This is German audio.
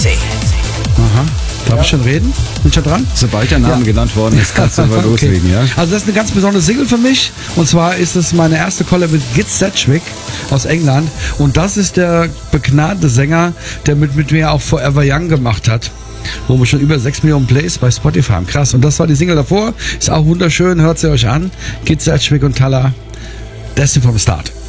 Nancy. Aha. Darf ich schon reden? Bin schon dran? Sobald der Name genannt worden ist, kannst du mal loslegen, ja? Also das ist eine ganz besondere Single für mich. Und zwar ist es meine erste Collab mit Git Sedgwick aus England. Und das ist der begnadete Sänger, der mit mir auch Forever Young gemacht hat. Wo wir schon über 6 Millionen Plays bei Spotify haben. Krass. Und das war die Single davor. Ist auch wunderschön. Hört sie euch an. Git Sedgwick und Talla. Destined from Start.